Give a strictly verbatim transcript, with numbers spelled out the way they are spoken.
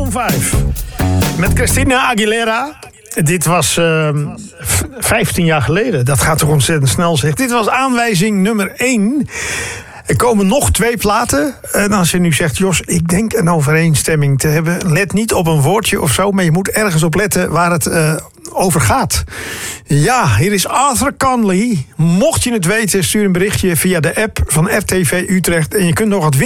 Maroon vijf. Met Christina Aguilera. Dit was uh, vijftien jaar geleden. Dat gaat toch ontzettend snel, zeg. Dit was aanwijzing nummer één. Er komen nog twee platen. En als je nu zegt, Jos, ik denk een overeenstemming te hebben. Let niet op een woordje of zo, maar je moet ergens op letten waar het uh, over gaat. Ja, hier is Arthur Conley. Mocht je het weten, stuur een berichtje via de app van R T V Utrecht. En je kunt nog wat winnen.